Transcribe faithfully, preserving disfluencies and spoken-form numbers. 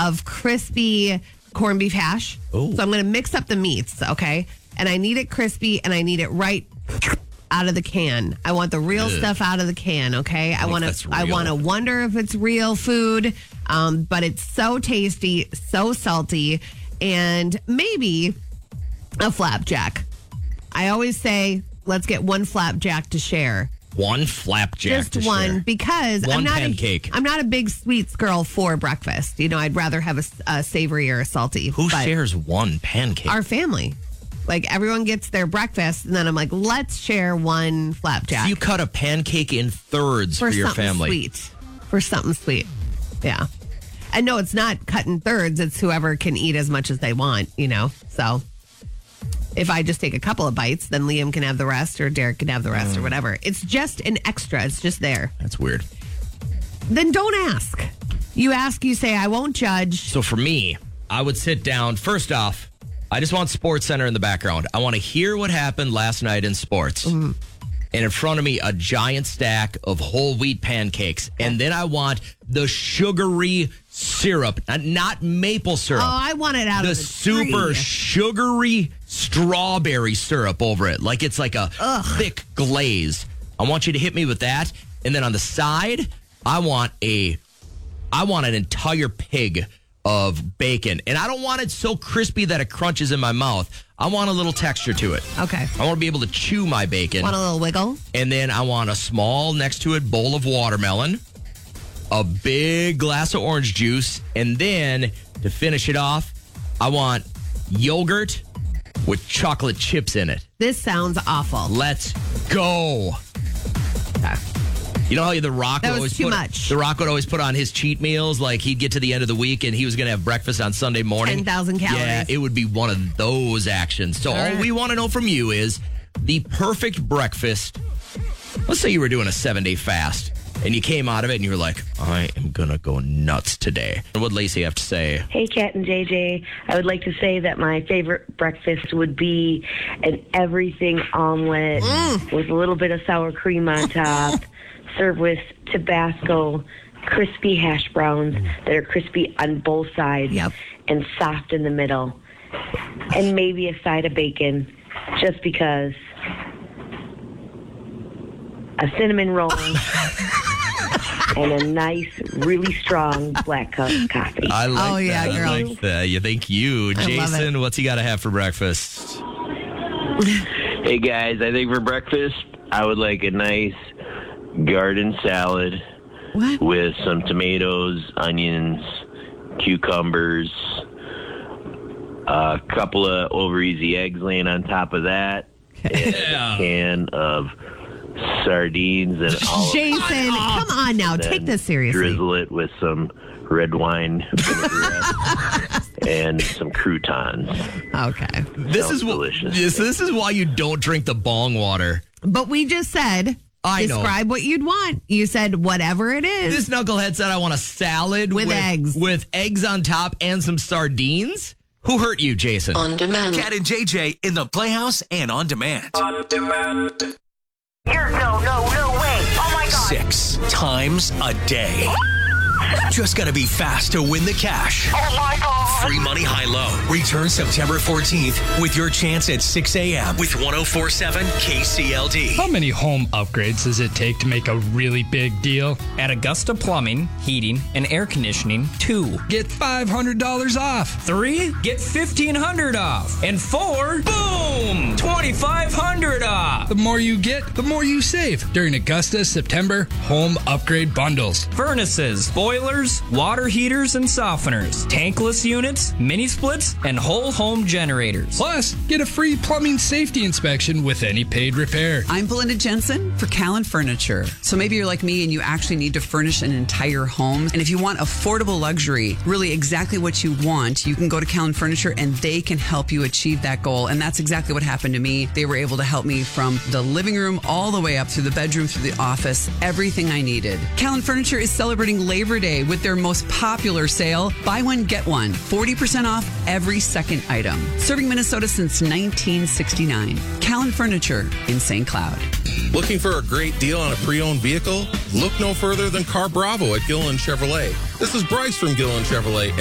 of crispy corned beef hash. Ooh. So I'm going to mix up the meats, okay? And I need it crispy, and I need it right out of the can. I want the real Ugh. stuff out of the can, okay? I want to I want to wonder if it's real food, um, but it's so tasty, so salty, and maybe a flapjack. I always say, let's get one flapjack to share. One flapjack Just to one, share. because one I'm not pancake. A, I'm not a big sweets girl for breakfast. You know, I'd rather have a, a savory or a salty. Who shares one pancake? Our family. Like, everyone gets their breakfast, and then I'm like, let's share one flapjack. So you cut a pancake in thirds for, for your something family. Sweet. For something sweet. Yeah. And no, it's not cut in thirds. It's whoever can eat as much as they want, you know? So if I just take a couple of bites, then Liam can have the rest, or Derek can have the rest, mm. or whatever. It's just an extra. It's just there. That's weird. Then don't ask. You ask, you say, I won't judge. So for me, I would sit down. First off, I just want Sports Center in the background. I want to hear what happened last night in sports. Mm. And in front of me, a giant stack of whole wheat pancakes. And then I want the sugary syrup, not maple syrup. Oh, I want it out the of the super tree. sugary strawberry syrup over it. Like it's like a Ugh. thick glaze. I want you to hit me with that. And then on the side, I want a, I want an entire pig of bacon. And I don't want it so crispy that it crunches in my mouth. I want a little texture to it. Okay. I want to be able to chew my bacon. Want a little wiggle? And then I want a small, next to it, bowl of watermelon, a big glass of orange juice, and then to finish it off, I want yogurt with chocolate chips in it. This sounds awful. Let's go. Okay. You know how The Rock that would was always too put much. The Rock would always put on his cheat meals, like he'd get to the end of the week and he was going to have breakfast on Sunday morning. ten thousand calories. Yeah, it would be one of those actions. So all, all right. we want to know from you is the perfect breakfast. Let's say you were doing a seven-day fast and you came out of it and you were like, I am going to go nuts today. What would Lacey have to say? Hey, Kat and J J. I would like to say that my favorite breakfast would be an everything omelet mm. with a little bit of sour cream on top, served with Tabasco, crispy hash browns that are crispy on both sides yep. and soft in the middle, and maybe a side of bacon, just because. A cinnamon roll. And a nice, really strong black cup of coffee. I like oh, yeah, that. girl. I like that. You thank you. I Jason, what's he got to have for breakfast? Hey, guys, I think for breakfast, I would like a nice garden salad what? with some tomatoes, onions, cucumbers, a couple of over easy eggs laying on top of that, and Yeah. a can of sardines and all Jason, come on now. Take this seriously. Drizzle it with some red wine vinaigrette and some croutons. Okay. This Sounds is what delicious. this, this is why you don't drink the bong water. But we just said, I know. describe what you'd want. You said whatever it is. This knucklehead said I want a salad With eggs. with eggs on top and some sardines. Who hurt you, Jason? On demand. Kat and J J in the Playhouse and on demand. On demand. Here, no, no, no way. Oh, my God. Six times a day. Just gotta be fast to win the cash. Oh, my God. Free money high-low. Return September fourteenth with your chance at six a.m. with one oh four point seven K C L D. How many home upgrades does it take to make a really big deal? At Augusta Plumbing, Heating, and Air Conditioning, two. Get five hundred dollars off. Three, get fifteen hundred dollars off. And four, boom, twenty-five hundred dollars off. The more you get, the more you save during Augusta's September home upgrade bundles. Furnaces, boilers, water heaters and softeners, tankless units, mini splits, and whole home generators. Plus, get a free plumbing safety inspection with any paid repair. I'm Belinda Jensen for Callan Furniture. So maybe you're like me and you actually need to furnish an entire home. And if you want affordable luxury, really exactly what you want, you can go to Callan Furniture and they can help you achieve that goal. And that's exactly what happened to me. They were able to help me from the living room all the way up through the bedroom, through the office, everything I needed. Callan Furniture is celebrating Labor Day with their most popular sale, buy one, get one, forty percent off every second item. Serving Minnesota since nineteen sixty-nine. Callan Furniture in Saint Cloud. Looking for a great deal on a pre-owned vehicle? Look no further than Car Bravo at Gilliland Chevrolet. This is Bryce from Gilliland Chevrolet.